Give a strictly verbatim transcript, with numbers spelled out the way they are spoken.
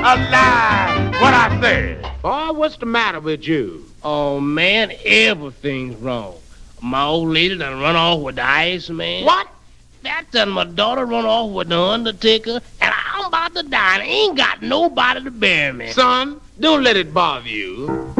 alive. What I said. Boy, what's the matter with you? Oh, man, everything's wrong. My old lady done run off with the Iceman. What? That done my daughter run off with the Undertaker, and I'm about to die, and I ain't got nobody to bury me. Son, don't let it bother you.